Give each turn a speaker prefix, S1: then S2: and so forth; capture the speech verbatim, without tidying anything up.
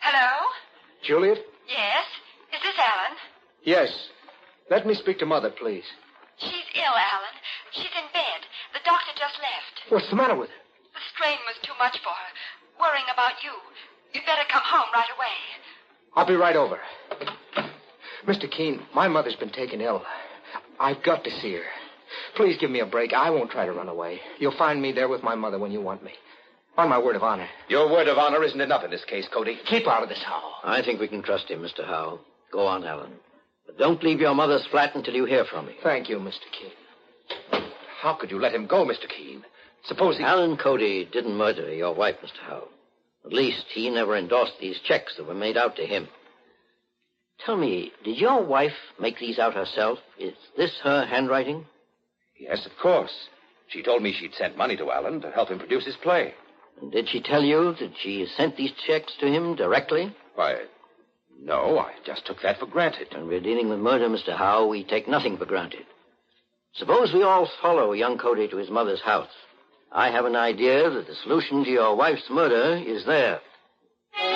S1: Hello?
S2: Juliet?
S1: Yes? Is this Alan?
S2: Yes. Let me speak to Mother, please.
S1: She's ill, Alan. She's in bed. The doctor just left.
S2: What's the matter with her?
S1: The strain was too much for her. Worrying about you. You'd better come home right away.
S2: I'll be right over. Mister Keene, my mother's been taken ill. I've got to see her. Please give me a break. I won't try to run away. You'll find me there with my mother when you want me. On my word of honor.
S3: Your word of honor isn't enough in this case, Cody.
S2: Keep out of this, Howe.
S4: I think we can trust him, Mister Howe. Go on, Alan. But don't leave your mother's flat until you hear from me.
S2: Thank you, Mister Keene.
S3: How could you let him go, Mister Keene? Suppose he...
S4: Alan Cody didn't murder your wife, Mister Howe. At least he never endorsed these checks that were made out to him. Tell me, did your wife make these out herself? Is this her handwriting?
S3: Yes, of course. She told me she'd sent money to Alan to help him produce his play.
S4: And did she tell you that she sent these checks to him directly?
S3: Why, no, I just took that for granted.
S4: When we're dealing with murder, Mister Howe, we take nothing for granted. Suppose we all follow young Cody to his mother's house. I have an idea that the solution to your wife's murder is there.